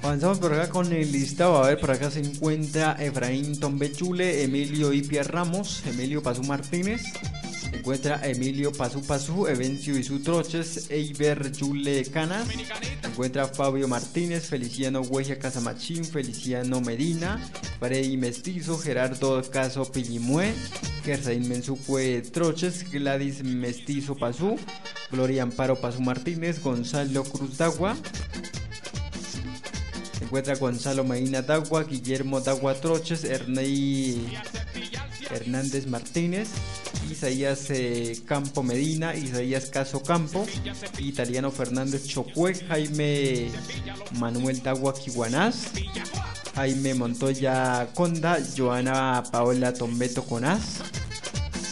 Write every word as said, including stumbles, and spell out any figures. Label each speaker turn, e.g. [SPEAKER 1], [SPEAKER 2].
[SPEAKER 1] Avanzamos por acá con el listado. A ver, por acá se encuentra Efraín Tombechule, Emilio Ipia Ramos, Emilio Pazú Martínez. Se encuentra Emilio Pazú Pazú, Evencio Isu Troches, Eiber Yule Cana. Se encuentra Fabio Martínez, Feliciano Hueja Casamachín, Feliciano Medina, Freddy Mestizo, Gerardo Caso Pillimue, Gersaín Mensucue Troches, Gladys Mestizo Pazú, Gloria Amparo Pazú Martínez, Gonzalo Cruz Dagua. Se encuentra Gonzalo Medina Dagua, Guillermo Dagua Troches, Ernei Hernández Martínez, Isaías eh, Campo Medina, Isaías Caso Campo, Italiano Fernández Chocue, Jaime Manuel Dagua Quiguanás, Jaime Montoya Conda, Joana Paola Tombeto Conás.